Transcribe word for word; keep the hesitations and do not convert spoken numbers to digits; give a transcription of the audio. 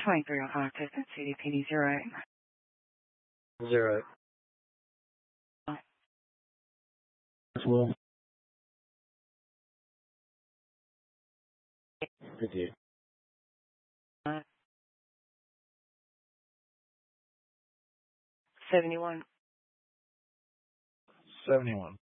twenty-three oh five, Piston, C D P D zero eight. Zero. As well. Good deal. Uh, seventy-one. Seventy-one.